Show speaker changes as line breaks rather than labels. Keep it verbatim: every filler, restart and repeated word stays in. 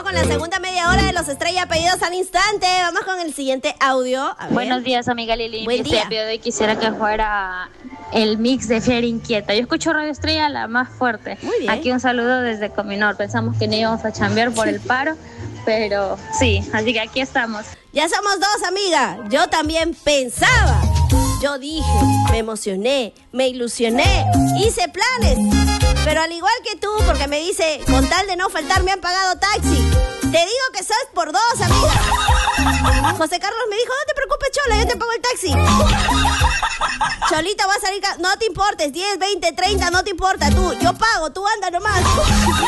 con la segunda media hora de los Estrella Pedidos al instante. Vamos con el siguiente audio. A ver.
Buenos días, amiga Lili.
Buen
Mi
día.
deseo de hoy quisiera que fuera el mix de Fiera Inquieta. Yo escucho Radio Estrella la más fuerte.
Muy bien.
Aquí un saludo desde Cominor. Pensamos que no íbamos a chambear por el paro, pero sí, así que aquí estamos.
Ya somos dos, amiga. Yo también pensaba. Yo dije, me emocioné, me ilusioné, hice planes. Pero al igual que tú, porque me dice, con tal de no faltar me han pagado taxi. Te digo que sos por dos, amiga. José Carlos me dijo, no te preocupes, Chola, yo te pago el taxi. Cholita va a salir, ca- no te importes, diez, veinte, treinta, no te importa, tú, yo pago, tú anda nomás.